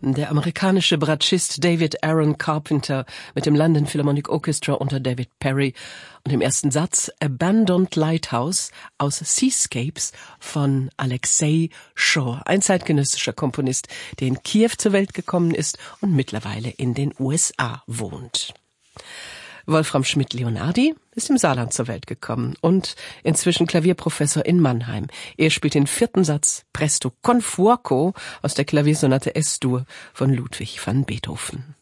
Der amerikanische Bratschist David Aaron Carpenter mit dem London Philharmonic Orchestra unter David Perry und im ersten Satz Abandoned Lighthouse aus Seascapes von Alexei Shaw, ein zeitgenössischer Komponist, der in Kiew zur Welt gekommen ist und mittlerweile in den USA wohnt. Wolfram Schmidt-Leonardi ist im Saarland zur Welt gekommen und inzwischen Klavierprofessor in Mannheim. Er spielt den vierten Satz Presto con fuoco aus der Klaviersonate S-Dur von Ludwig van Beethoven.